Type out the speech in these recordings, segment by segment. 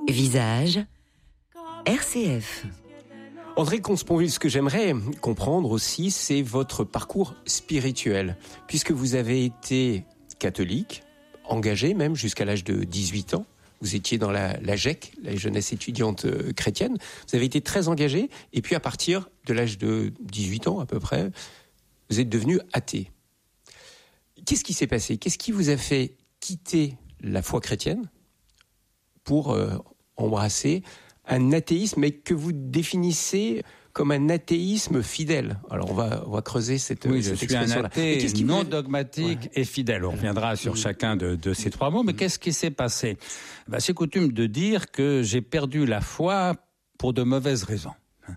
Visage, RCF. André Comte-Sponville, ce que j'aimerais comprendre aussi, c'est votre parcours spirituel. Puisque vous avez été catholique, engagé même jusqu'à l'âge de 18 ans, vous étiez dans la GEC, la jeunesse étudiante chrétienne, vous avez été très engagé, et puis à partir de l'âge de 18 ans à peu près, vous êtes devenu athée. Qu'est-ce qui s'est passé ? Qu'est-ce qui vous a fait quitter la foi chrétienne pour embrasser un athéisme, mais que vous définissez comme un athéisme fidèle? Alors on va creuser cette Oui, cette je suis un athée non dogmatique et fidèle. On reviendra sur chacun de ces trois mots. Mais qu'est-ce qui s'est passé ? C'est coutume de dire que j'ai perdu la foi pour de mauvaises raisons.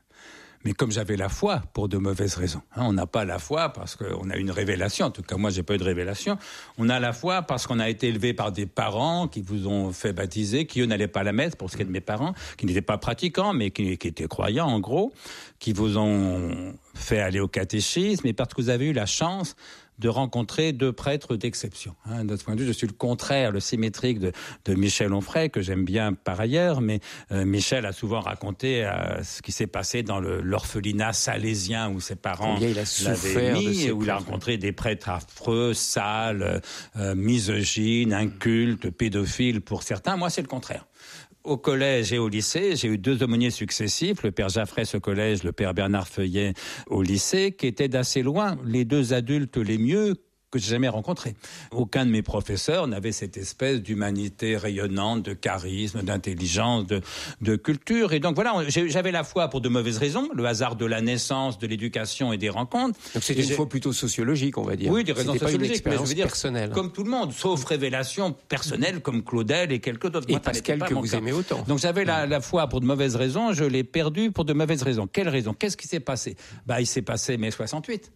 Mais comme j'avais la foi pour de mauvaises raisons. On n'a pas la foi parce qu'on a une révélation. En tout cas, moi, j'ai pas eu de révélation. On a la foi parce qu'on a été élevé par des parents qui vous ont fait baptiser, qui eux n'allaient pas à la messe, pour ce qui est de mes parents, qui n'étaient pas pratiquants, mais qui étaient croyants, en gros, qui vous ont fait aller au catéchisme, et parce que vous avez eu la chance de rencontrer deux prêtres d'exception. De ce point de vue, je suis le contraire, le symétrique de Michel Onfray, que j'aime bien par ailleurs, mais Michel a souvent raconté ce qui s'est passé dans l'orphelinat salésien où ses parents l'avaient mis, où il a rencontré des prêtres affreux, sales, misogynes, incultes, pédophiles pour certains. Moi, c'est le contraire. Au collège et au lycée, j'ai eu deux aumôniers successifs, le père Jaffrès au collège, le père Bernard Feuillet au lycée, qui étaient d'assez loin les deux adultes les mieux que j'ai jamais rencontrés. Aucun de mes professeurs n'avait cette espèce d'humanité rayonnante, de charisme, d'intelligence, de culture. Et donc voilà, j'avais la foi pour de mauvaises raisons, le hasard de la naissance, de l'éducation et des rencontres. Donc c'était une foi plutôt sociologique, on va dire. Oui, des raisons sociologiques, pas une expérience mais je veux dire, personnelle. comme tout le monde, sauf révélation personnelle comme Claudel et quelques d'autres. Et Pascal que vous aimez autant. Donc j'avais la foi pour de mauvaises raisons, je l'ai perdue pour de mauvaises raisons. Quelles raisons ? Qu'est-ce qui s'est passé ? Il s'est passé mai 68.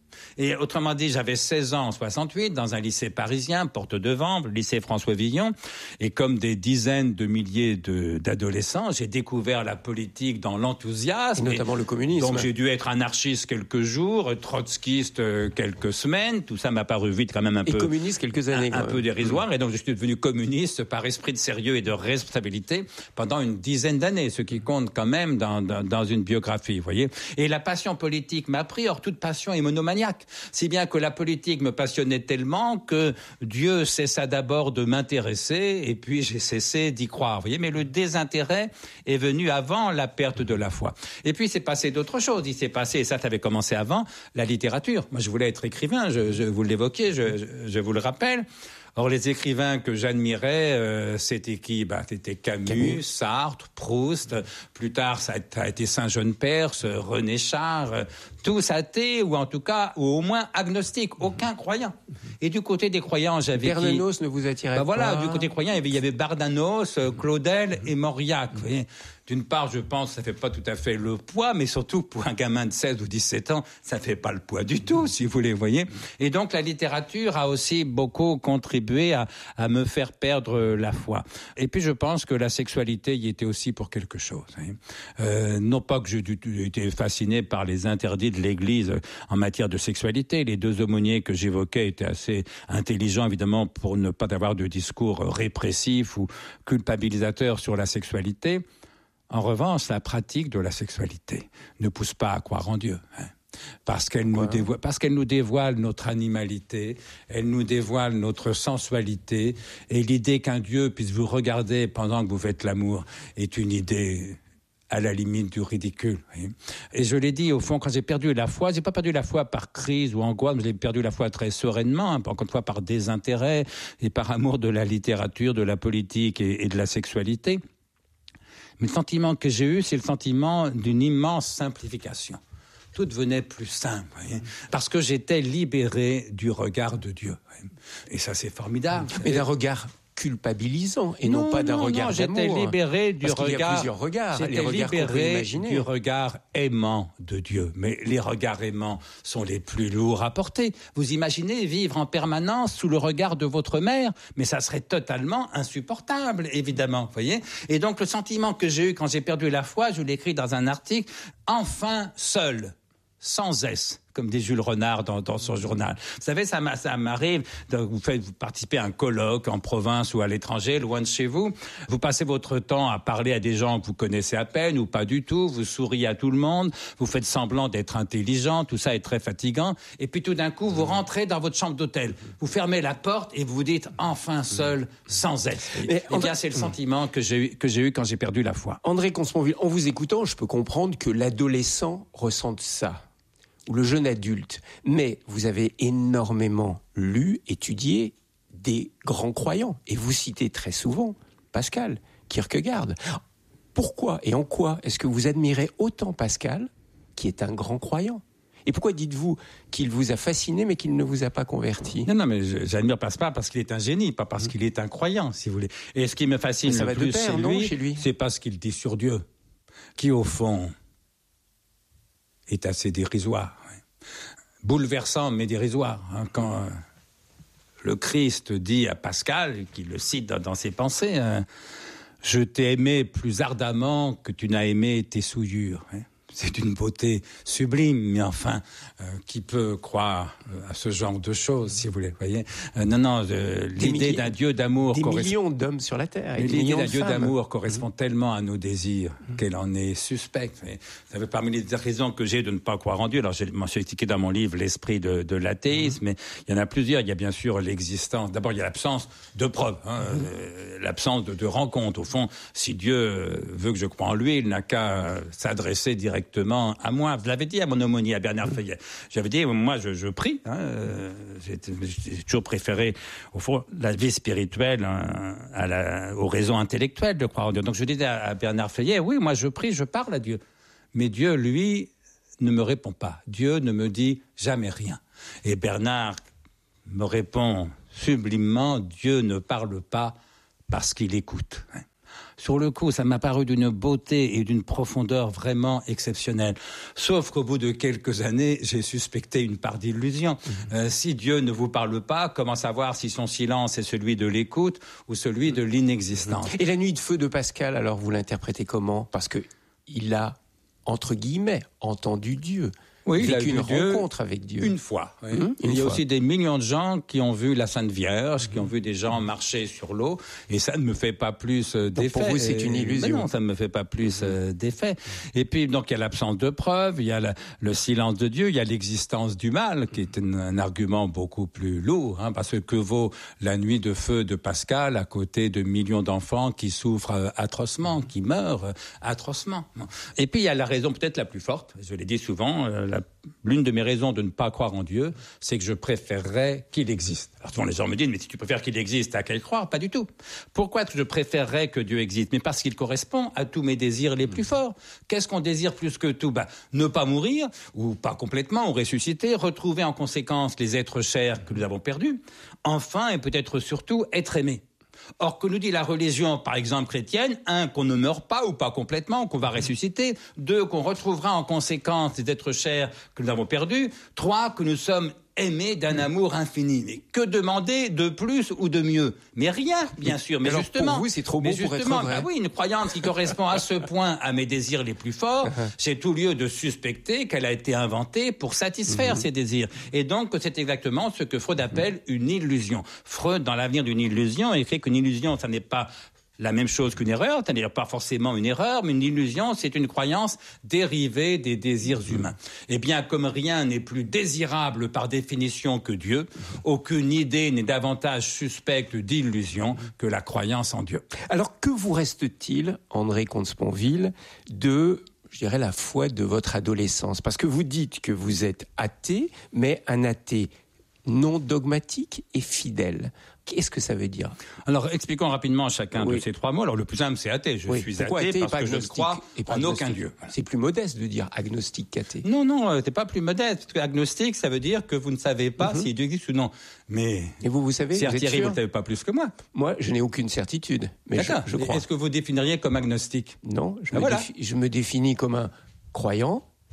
Et autrement dit, j'avais 16 ans en 68 dans un lycée parisien, Porte de Vanves, lycée François Villon. Et comme des dizaines de milliers d'adolescents, j'ai découvert la politique dans l'enthousiasme. Et notamment le communisme. Donc j'ai dû être anarchiste quelques jours, trotskiste quelques semaines. Tout ça m'a paru vite quand même un peu... Et communiste quelques années. Un peu dérisoire. Et donc je suis devenu communiste par esprit de sérieux et de responsabilité pendant une dizaine d'années. Ce qui compte quand même dans une biographie, vous voyez. Et la passion politique m'a pris. Or, toute passion est monomaniaque. Si bien que la politique me passionnait tellement que Dieu cessa d'abord de m'intéresser et puis j'ai cessé d'y croire. Vous voyez, mais le désintérêt est venu avant la perte de la foi. Et puis il s'est passé d'autres choses. Il s'est passé, et ça avait commencé avant, la littérature. Moi je voulais être écrivain, je vous l'évoquais, je vous le rappelle. Or, les écrivains que j'admirais, c'était qui ? C'était Camus, Sartre, Proust. Plus tard, ça a été Saint-Jean-Perse, René Char, tous athées, ou en tout cas, ou au moins agnostiques, aucun croyant. Et du côté des croyants, j'avais Bernanos ne vous attirait pas ? Voilà, du côté croyant, il y avait Bardanos, Claudel et Mauriac. Vous voyez. D'une part, je pense que ça fait pas tout à fait le poids, mais surtout pour un gamin de 16 ou 17 ans, ça fait pas le poids du tout, si vous voulez, voyez. Et donc, la littérature a aussi beaucoup contribué à me faire perdre la foi. Et puis, je pense que la sexualité y était aussi pour quelque chose. Non pas que j'ai été fasciné par les interdits de l'Église en matière de sexualité. Les deux aumôniers que j'évoquais étaient assez intelligents, évidemment, pour ne pas avoir de discours répressif ou culpabilisateur sur la sexualité. En revanche, la pratique de la sexualité ne pousse pas à croire en Dieu. Parce qu'elle nous dévoile notre animalité, elle nous dévoile notre sensualité, et l'idée qu'un Dieu puisse vous regarder pendant que vous faites l'amour est une idée à la limite du ridicule. Et je l'ai dit, au fond, quand j'ai perdu la foi, j'ai pas perdu la foi par crise ou angoisse, mais j'ai perdu la foi très sereinement, encore une fois par désintérêt et par amour de la littérature, de la politique et de la sexualité. Mais le sentiment que j'ai eu, c'est le sentiment d'une immense simplification. Tout devenait plus simple, voyez, parce que j'étais libéré du regard de Dieu. Voyez. Et ça, c'est formidable. Mais d'un regard culpabilisant et non pas d'un regard d'amour. J'étais libéré du regard. Parce qu'il y a plusieurs regards. J'étais les regards libéré du regard aimant de Dieu. Mais les regards aimants sont les plus lourds à porter. Vous imaginez vivre en permanence sous le regard de votre mère, mais ça serait totalement insupportable, évidemment, vous voyez. Et donc le sentiment que j'ai eu quand j'ai perdu la foi, je l'ai écrit dans un article, enfin seul, sans S. comme dit Jules Renard dans son journal. Vous savez, ça m'arrive, vous participez à un colloque en province ou à l'étranger, loin de chez vous. Vous passez votre temps à parler à des gens que vous connaissez à peine ou pas du tout. Vous souriez à tout le monde. Vous faites semblant d'être intelligent. Tout ça est très fatigant. Et puis tout d'un coup, vous rentrez dans votre chambre d'hôtel. Vous fermez la porte et vous vous dites enfin seul, sans aide. Et bien, c'est le sentiment que j'ai eu quand j'ai perdu la foi. André Consponville, en vous écoutant, je peux comprendre que l'adolescent ressente ça, ou le jeune adulte. Mais vous avez énormément lu, étudié des grands croyants. Et vous citez très souvent Pascal, Kierkegaard. Pourquoi et en quoi est-ce que vous admirez autant Pascal, qui est un grand croyant ? Et pourquoi dites-vous qu'il vous a fasciné, mais qu'il ne vous a pas converti ? Non, mais j'admire Pascal parce qu'il est un génie, pas parce qu'il est un croyant, si vous voulez. Et ce qui me fascine le plus chez lui, c'est pas ce qu'il dit sur Dieu, qui au fond est assez dérisoire. Bouleversant, mais dérisoire. Quand le Christ dit à Pascal, qu'il le cite dans ses pensées, « Je t'ai aimé plus ardemment que tu n'as aimé tes souillures ». C'est une beauté sublime, mais enfin, qui peut croire à ce genre de choses, si vous voulez, voyez ? L'idée d'un Dieu d'amour... Des millions d'hommes sur la Terre. L'idée d'un Dieu d'amour correspond tellement à nos désirs qu'elle en est suspecte. Ça fait parmi les raisons que j'ai de ne pas croire en Dieu. Alors, je m'en suis expliqué dans mon livre L'esprit de l'athéisme, mais il y en a plusieurs. Il y a bien sûr l'existence. D'abord, il y a l'absence de preuves, l'absence de rencontre. Au fond, si Dieu veut que je croie en lui, il n'a qu'à s'adresser directement à moi. Vous l'avez dit à mon aumônier, à Bernard Fayet. J'avais dit, moi, je prie. J'ai toujours préféré, au fond, la vie spirituelle aux raisons intellectuelles de croire en Dieu. Donc, je disais à Bernard Fayet, oui, moi, je prie, je parle à Dieu. Mais Dieu, lui, ne me répond pas. Dieu ne me dit jamais rien. Et Bernard me répond sublimement, Dieu ne parle pas parce qu'il écoute. Sur le coup, ça m'a paru d'une beauté et d'une profondeur vraiment exceptionnelle. Sauf qu'au bout de quelques années, j'ai suspecté une part d'illusion. Si Dieu ne vous parle pas, comment savoir si son silence est celui de l'écoute ou celui de l'inexistence ? Et la nuit de feu de Pascal, alors vous l'interprétez comment ? Parce qu'il a, entre guillemets, entendu Dieu. Oui, il a eu une rencontre avec Dieu. Une fois. Oui. Il y a aussi des millions de gens qui ont vu la Sainte Vierge, qui ont vu des gens marcher sur l'eau, et ça ne me fait pas plus d'effet. Pour vous, c'est une illusion. Mais non, ça ne me fait pas plus d'effet. Et puis, donc, il y a l'absence de preuves, il y a le silence de Dieu, il y a l'existence du mal, qui est un argument beaucoup plus lourd, parce que vaut la nuit de feu de Pascal à côté de millions d'enfants qui souffrent atrocement, qui meurent atrocement. Et puis, il y a la raison peut-être la plus forte, je l'ai dit souvent, l'une de mes raisons de ne pas croire en Dieu, c'est que je préférerais qu'il existe. Alors souvent les gens me disent, mais si tu préfères qu'il existe, t'as qu'à y croire. Pas du tout. Pourquoi est-ce que je préférerais que Dieu existe ? Mais parce qu'il correspond à tous mes désirs les plus forts. Qu'est-ce qu'on désire plus que tout ? Ne pas mourir, ou pas complètement, ou ressusciter, retrouver en conséquence les êtres chers que nous avons perdus. Enfin, et peut-être surtout, être aimé. Or, que nous dit la religion, par exemple chrétienne, 1, qu'on ne meurt pas ou pas complètement, qu'on va ressusciter, 2, qu'on retrouvera en conséquence les êtres chers que nous avons perdus, 3, que nous sommes aimés d'un amour infini. Mais que demander de plus ou de mieux ? Mais rien, bien sûr. Mais alors, justement, pour vous, c'est trop beau pour être vrai. Oui, une croyance qui correspond à ce point à mes désirs les plus forts, c'est tout lieu de suspecter qu'elle a été inventée pour satisfaire ces désirs. Et donc, c'est exactement ce que Freud appelle une illusion. Freud, dans l'avenir d'une illusion, écrit qu'une illusion, ça n'est pas la même chose qu'une erreur, c'est-à-dire pas forcément une erreur, mais une illusion, c'est une croyance dérivée des désirs humains. Eh bien, comme rien n'est plus désirable par définition que Dieu, aucune idée n'est davantage suspecte d'illusion que la croyance en Dieu. Alors, que vous reste-t-il, André Consponville, de, je dirais, la foi de votre adolescence ? Parce que vous dites que vous êtes athée, mais un athée non dogmatique et fidèle. Qu'est-ce que ça veut dire ? Alors, expliquons rapidement chacun de ces trois mots. Alors, le plus simple, c'est athée. Je suis athée parce que je ne crois en aucun Dieu. C'est plus modeste de dire agnostique qu'athée. Non, t'es pas plus modeste. Parce que agnostique, ça veut dire que vous ne savez pas si Dieu existe ou non. Mais et vous savez, Thierry, vous ne savez pas plus que moi. Moi, je n'ai aucune certitude. Mais je crois. Est-ce que vous définiriez comme agnostique ? Non, je me définis comme un croyant,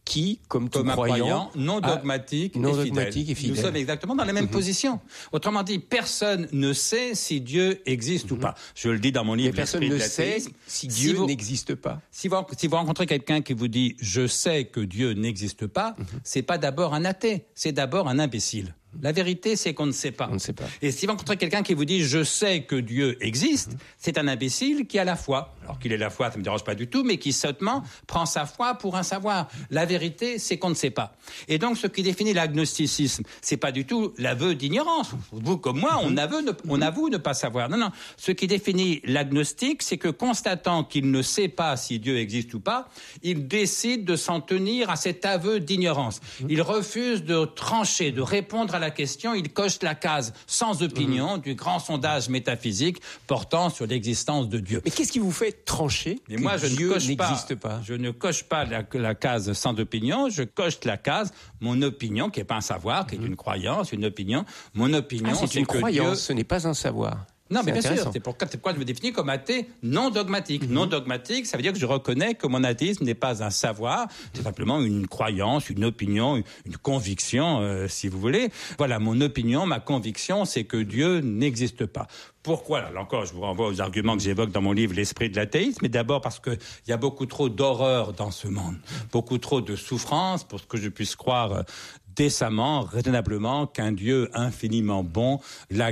qui, comme tout croyant, non dogmatique et fidèle. Nous sommes exactement dans la même position. Autrement dit, personne ne sait si Dieu existe ou pas. Je le dis dans mon livre. Mais personne ne sait si Dieu n'existe pas. Si vous rencontrez quelqu'un qui vous dit « je sais que Dieu n'existe pas », c'est pas d'abord un athée, c'est d'abord un imbécile. La vérité, c'est qu'on ne sait pas. On ne sait pas. Et si vous rencontrez quelqu'un qui vous dit « je sais que Dieu existe », c'est un imbécile qui a la foi. Alors qu'il ait la foi, ça ne me dérange pas du tout, mais qui sottement prend sa foi pour un savoir. La vérité, c'est qu'on ne sait pas. Et donc, ce qui définit l'agnosticisme, c'est pas du tout l'aveu d'ignorance. Vous comme moi, on avoue ne pas savoir. Non. Ce qui définit l'agnostique, c'est que constatant qu'il ne sait pas si Dieu existe ou pas, il décide de s'en tenir à cet aveu d'ignorance. Il refuse de trancher, de répondre à la question. Il coche la case sans opinion du grand sondage métaphysique portant sur l'existence de Dieu. Mais qu'est-ce qui vous fait trancher que moi, Dieu n'existe pas? Je ne coche pas la case sans opinion, je coche la case mon opinion, qui n'est pas un savoir, qui est une croyance, une opinion. Mon opinion, c'est une croyance, ce n'est pas un savoir. Non, mais bien sûr, c'est pourquoi je me définis comme athée non dogmatique. Non dogmatique, ça veut dire que je reconnais que mon athéisme n'est pas un savoir, c'est simplement une croyance, une opinion, une conviction, si vous voulez. Voilà, mon opinion, ma conviction, c'est que Dieu n'existe pas. Pourquoi? Là encore, je vous renvoie aux arguments que j'évoque dans mon livre « L'esprit de l'athéisme », mais d'abord parce qu'il y a beaucoup trop d'horreur dans ce monde, beaucoup trop de souffrance pour que je puisse croire décemment, raisonnablement, qu'un Dieu infiniment bon l'a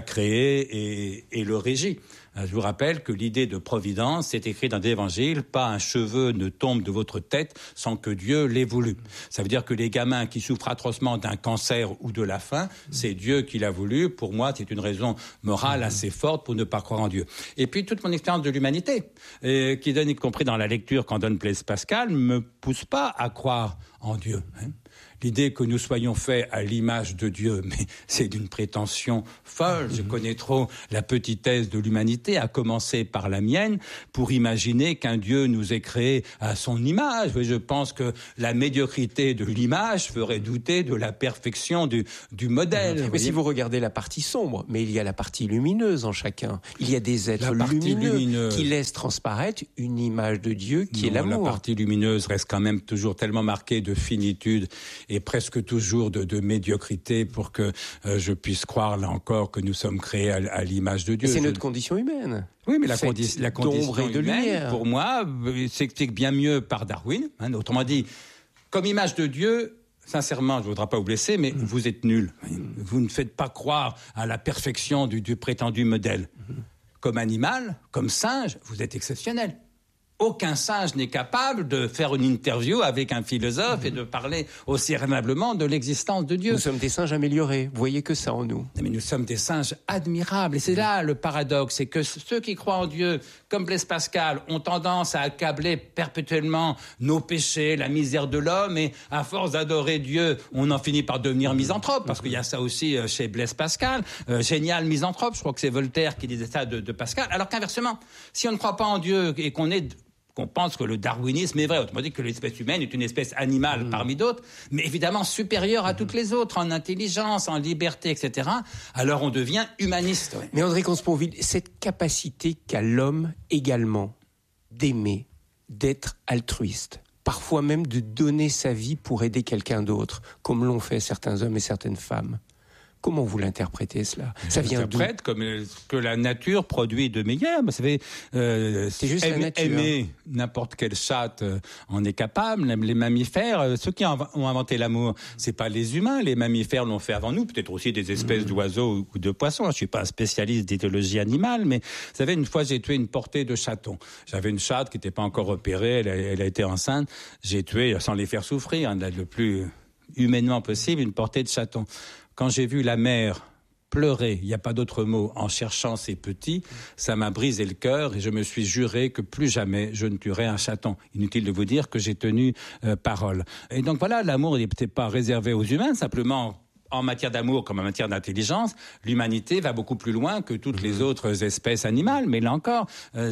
créé et le régit. Je vous rappelle que l'idée de providence, c'est écrit dans l'Évangile, pas un cheveu ne tombe de votre tête sans que Dieu l'ait voulu. Ça veut dire que les gamins qui souffrent atrocement d'un cancer ou de la faim, c'est Dieu qui l'a voulu. Pour moi, c'est une raison morale assez forte pour ne pas croire en Dieu. Et puis, toute mon expérience de l'humanité, qui donne, y compris dans la lecture qu'en donne Blaise Pascal, me pousse pas à croire en Dieu. L'idée que nous soyons faits à l'image de Dieu, mais c'est d'une prétention folle. Je connais trop la petitesse de l'humanité, à commencer par la mienne, pour imaginer qu'un Dieu nous ait créés à son image. Je pense que la médiocrité de l'image ferait douter de la perfection du modèle. Mais si vous regardez la partie sombre, mais il y a la partie lumineuse en chacun. Il y a des êtres lumineux qui laissent transparaître une image de Dieu qui est l'amour. La partie lumineuse reste quand même toujours tellement marquée de finitude et presque toujours de médiocrité pour que je puisse croire, là encore, que nous sommes créés à l'image de Dieu. Et c'est notre condition humaine. Oui, mais la condition humaine, pour moi, s'explique bien mieux par Darwin. Autrement dit, comme image de Dieu, sincèrement, je ne voudrais pas vous blesser, mais vous êtes nuls. Vous ne faites pas croire à la perfection du prétendu modèle. Comme animal, comme singe, vous êtes exceptionnel. Aucun singe n'est capable de faire une interview avec un philosophe et de parler aussi raisonnablement de l'existence de Dieu. Nous sommes des singes améliorés. Vous voyez que ça en nous. Mais nous sommes des singes admirables. Et c'est là le paradoxe. C'est que ceux qui croient en Dieu, comme Blaise Pascal, ont tendance à accabler perpétuellement nos péchés, la misère de l'homme. Et à force d'adorer Dieu, on en finit par devenir misanthrope. Parce qu'il y a ça aussi chez Blaise Pascal. Génial misanthrope. Je crois que c'est Voltaire qui disait ça de Pascal. Alors qu'inversement, si on ne croit pas en Dieu et qu'on pense que le darwinisme est vrai, autrement dit que l'espèce humaine est une espèce animale parmi d'autres, mais évidemment supérieure à toutes les autres, en intelligence, en liberté, etc., alors on devient humaniste. Ouais. Mais André Comte-Sponville, cette capacité qu'a l'homme également d'aimer, d'être altruiste, parfois même de donner sa vie pour aider quelqu'un d'autre, comme l'ont fait certains hommes et certaines femmes, comment vous l'interprétez, cela? Ça vient d'où? J'interprète comme que la nature produit de meilleur. Vous savez, c'est juste la nature. Aimer n'importe quelle chatte en est capable. Les mammifères, ceux qui ont inventé l'amour, c'est pas les humains. Les mammifères l'ont fait avant nous. Peut-être aussi des espèces d'oiseaux ou de poissons. Je suis pas un spécialiste d'éthologie animale, mais vous savez, une fois j'ai tué une portée de chatons. J'avais une chatte qui n'était pas encore opérée. Elle a été enceinte. J'ai tué sans les faire souffrir, le plus humainement possible, une portée de chatons. Quand j'ai vu la mère pleurer, il n'y a pas d'autre mot, en cherchant ses petits, ça m'a brisé le cœur et je me suis juré que plus jamais je ne tuerai un chaton. Inutile de vous dire que j'ai tenu parole. Et donc voilà, l'amour n'est peut-être pas réservé aux humains, simplement en matière d'amour comme en matière d'intelligence, l'humanité va beaucoup plus loin que toutes les autres espèces animales. Mais là encore,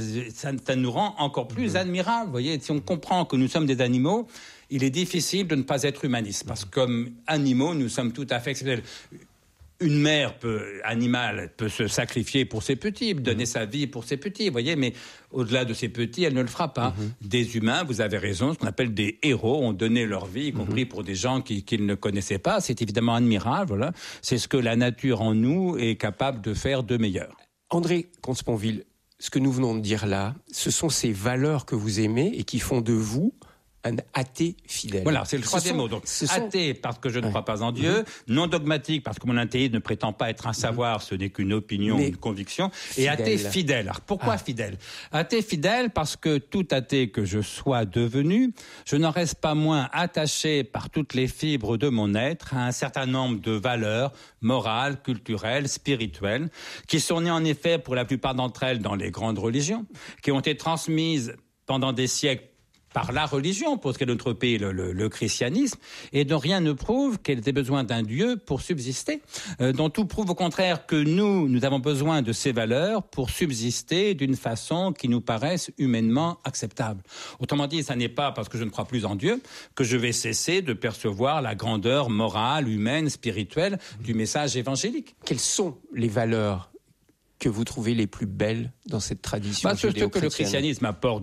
ça nous rend encore plus admirables. Vous voyez, si on comprend que nous sommes des animaux, il est difficile de ne pas être humaniste. Parce que comme animaux, nous sommes tout à fait exceptionnels. une mère animale peut se sacrifier pour ses petits, donner sa vie pour ses petits, vous voyez, mais au-delà de ses petits, elle ne le fera pas. Des humains, vous avez raison, ce qu'on appelle des héros, ont donné leur vie, y compris pour des gens qu'ils ne connaissaient pas. C'est évidemment admirable, voilà. C'est ce que la nature en nous est capable de faire de meilleur. André Comte-Sponville, ce que nous venons de dire là, ce sont ces valeurs que vous aimez et qui font de vous un athée fidèle. Voilà, c'est le troisième mot. Donc, athée parce que je ne crois pas en Dieu, non dogmatique parce que mon athéisme ne prétend pas être un savoir, ce n'est qu'une opinion, une conviction, et athée fidèle. Alors, pourquoi fidèle ? Athée fidèle parce que tout athée que je sois devenu, je n'en reste pas moins attaché par toutes les fibres de mon être à un certain nombre de valeurs morales, culturelles, spirituelles, qui sont nées en effet pour la plupart d'entre elles dans les grandes religions, qui ont été transmises pendant des siècles par la religion, pour ce qui est de notre pays, le christianisme, et dont rien ne prouve qu'elle ait besoin d'un Dieu pour subsister, dont tout prouve au contraire que nous avons besoin de ces valeurs pour subsister d'une façon qui nous paraisse humainement acceptable. Autrement dit, ça n'est pas parce que je ne crois plus en Dieu que je vais cesser de percevoir la grandeur morale, humaine, spirituelle du message évangélique. Quelles sont les valeurs que vous trouvez les plus belles dans cette tradition judéo-chrétienne ? Ce que le christianisme apporte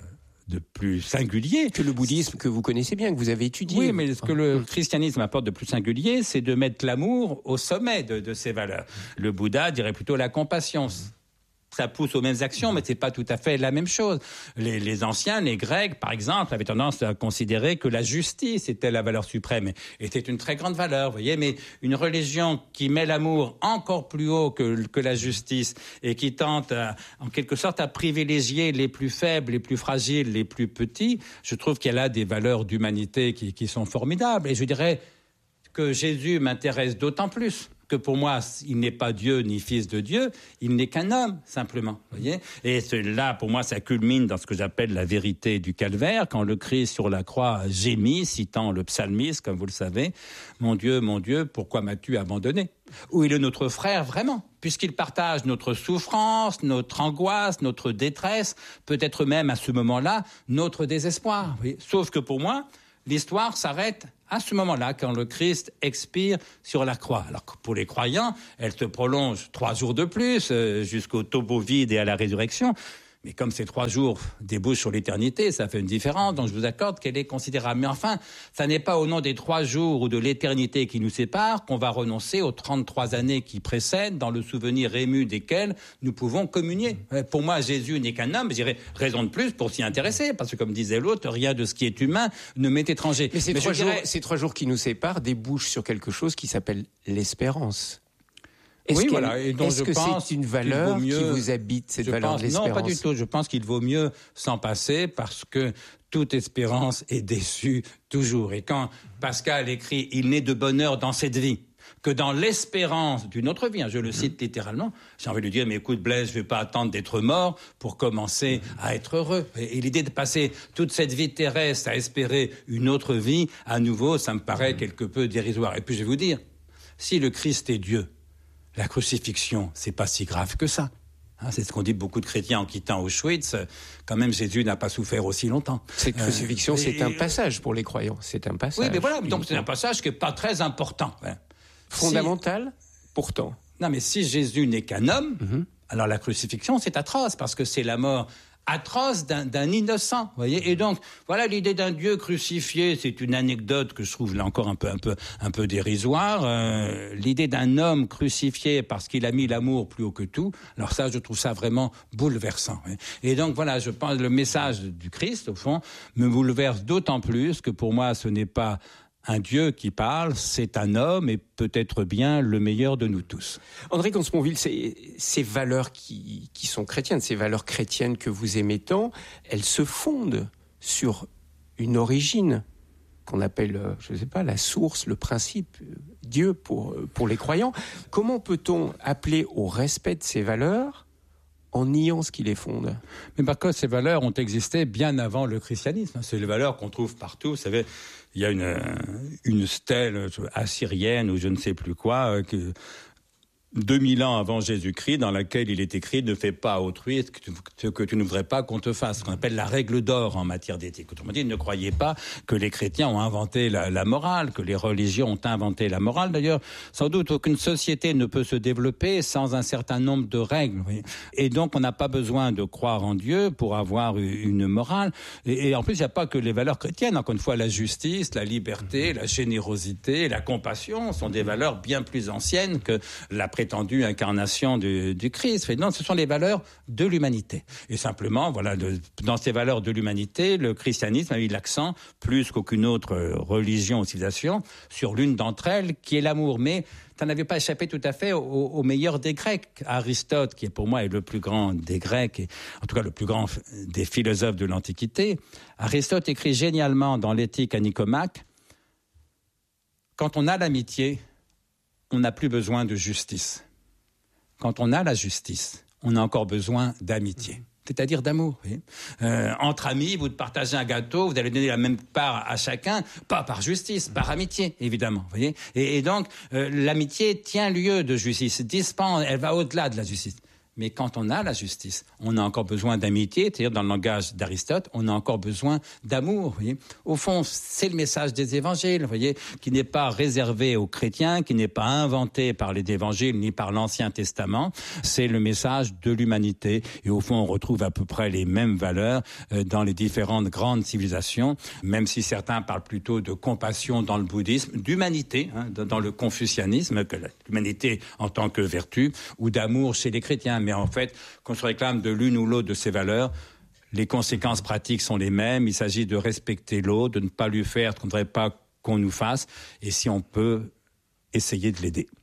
de plus singulier. Que le bouddhisme que vous connaissez bien, que vous avez étudié. Oui, mais ce que le christianisme apporte de plus singulier, c'est de mettre l'amour au sommet de ces valeurs. Le Bouddha dirait plutôt la compassion. Ça pousse aux mêmes actions, mais c'est pas tout à fait la même chose. Les anciens, les Grecs, par exemple, avaient tendance à considérer que la justice était la valeur suprême, était une très grande valeur, vous voyez. Mais une religion qui met l'amour encore plus haut que la justice et qui tente, en quelque sorte, à privilégier les plus faibles, les plus fragiles, les plus petits, je trouve qu'elle a des valeurs d'humanité qui sont formidables. Et je dirais que Jésus m'intéresse d'autant plus que pour moi, il n'est pas Dieu ni fils de Dieu, il n'est qu'un homme, simplement. Voyez. Et là, pour moi, ça culmine dans ce que j'appelle la vérité du calvaire, quand le Christ sur la croix gémit, citant le psalmiste, comme vous le savez, « Mon Dieu, pourquoi m'as-tu abandonné ?» Où il est notre frère, vraiment, puisqu'il partage notre souffrance, notre angoisse, notre détresse, peut-être même à ce moment-là, notre désespoir. Voyez. Sauf que pour moi, l'histoire s'arrête à ce moment-là, quand le Christ expire sur la croix. Alors que pour les croyants, elle se prolonge 3 jours de plus, jusqu'au tombeau vide et à la résurrection. Mais comme ces 3 jours débouchent sur l'éternité, ça fait une différence, donc je vous accorde qu'elle est considérable. Mais enfin, ça n'est pas au nom des 3 jours ou de l'éternité qui nous sépare qu'on va renoncer aux 33 années qui précèdent, dans le souvenir ému desquelles nous pouvons communier. Pour moi, Jésus n'est qu'un homme, je dirais, raison de plus pour s'y intéresser, parce que comme disait l'autre, rien de ce qui est humain ne m'est étranger. Mais ces 3 jours qui nous séparent débouchent sur quelque chose qui s'appelle l'espérance. Est-ce que c'est une valeur qui vous habite, cette valeur de l'espérance ? Non, pas du tout. Je pense qu'il vaut mieux s'en passer parce que toute espérance est déçue toujours. Et quand Pascal écrit « Il n'est de bonheur dans cette vie que dans l'espérance d'une autre vie », je le cite littéralement, j'ai envie de lui dire « Mais écoute Blaise, je ne vais pas attendre d'être mort pour commencer à être heureux. » Et l'idée de passer toute cette vie terrestre à espérer une autre vie, à nouveau, ça me paraît quelque peu dérisoire. Et puis je vais vous dire, si le Christ est Dieu, la crucifixion, c'est pas si grave que ça. C'est ce qu'ont dit beaucoup de chrétiens en quittant Auschwitz. Quand même, Jésus n'a pas souffert aussi longtemps. Cette crucifixion, c'est un passage pour les croyants. C'est un passage. Oui, mais voilà, donc c'est un passage qui n'est pas très important. Fondamental, pourtant. Non, mais si Jésus n'est qu'un homme, alors la crucifixion, c'est atroce, parce que c'est la mort atroce d'un innocent, voyez. Et donc, voilà, l'idée d'un Dieu crucifié, c'est une anecdote que je trouve là encore un peu dérisoire. L'idée d'un homme crucifié parce qu'il a mis l'amour plus haut que tout, alors ça, je trouve ça vraiment bouleversant. Voyez. Et donc, voilà, je pense que le message du Christ, au fond, me bouleverse d'autant plus que pour moi, ce n'est pas un Dieu qui parle, c'est un homme et peut-être bien le meilleur de nous tous. André Comte-Sponville, ces valeurs qui sont chrétiennes, ces valeurs chrétiennes que vous aimez tant, elles se fondent sur une origine qu'on appelle, je ne sais pas, la source, le principe, Dieu pour les croyants. Comment peut-on appeler au respect de ces valeurs en niant ce qui les fonde ? Mais parce que ces valeurs ont existé bien avant le christianisme. C'est les valeurs qu'on trouve partout, vous savez. Il y a une stèle assyrienne ou je ne sais plus quoi 2000 ans avant Jésus-Christ, dans laquelle il est écrit « Ne fais pas à autrui ce que tu ne voudrais pas qu'on te fasse », ce qu'on appelle la règle d'or en matière d'éthique. Autrement dit, ne croyez pas que les chrétiens ont inventé la morale, que les religions ont inventé la morale. D'ailleurs, sans doute, aucune société ne peut se développer sans un certain nombre de règles. Oui. Et donc, on n'a pas besoin de croire en Dieu pour avoir une morale. Et en plus, il n'y a pas que les valeurs chrétiennes. Encore une fois, la justice, la liberté, la générosité, la compassion sont des valeurs bien plus anciennes que la prétendue incarnation du Christ. Non, ce sont les valeurs de l'humanité. Et simplement, voilà, dans ces valeurs de l'humanité, le christianisme a mis l'accent, plus qu'aucune autre religion ou civilisation, sur l'une d'entre elles, qui est l'amour. Mais ça n'avait pas échappé tout à fait au meilleur des Grecs. Aristote, qui pour moi est le plus grand des Grecs, et en tout cas le plus grand des philosophes de l'Antiquité, Aristote écrit génialement dans l'Éthique à Nicomaque, « Quand on a l'amitié, on n'a plus besoin de justice. Quand on a la justice, on a encore besoin d'amitié. » C'est-à-dire d'amour. Oui. Entre amis, vous partagez un gâteau, vous allez donner la même part à chacun, pas par justice, par amitié, évidemment. Voyez. Et donc, l'amitié tient lieu de justice, dispense, elle va au-delà de la justice. Mais quand on a la justice, on a encore besoin d'amitié, c'est-à-dire dans le langage d'Aristote, on a encore besoin d'amour. Voyez. Au fond, c'est le message des évangiles, voyez, qui n'est pas réservé aux chrétiens, qui n'est pas inventé par les évangiles ni par l'Ancien Testament. C'est le message de l'humanité. Et au fond, on retrouve à peu près les mêmes valeurs dans les différentes grandes civilisations, même si certains parlent plutôt de compassion dans le bouddhisme, d'humanité, dans le confucianisme, que l'humanité en tant que vertu, ou d'amour chez les chrétiens. Mais en fait, qu'on se réclame de l'une ou l'autre de ces valeurs, les conséquences pratiques sont les mêmes. Il s'agit de respecter l'autre, de ne pas lui faire ce qu'on ne voudrait pas qu'on nous fasse, et si on peut, essayer de l'aider.